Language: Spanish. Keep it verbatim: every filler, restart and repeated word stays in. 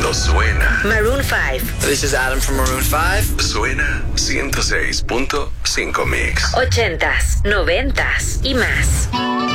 mundo suena. Maroon five. This is Adam from Maroon five. Suena ciento seis punto cinco Mix. Ochentas, noventas y más.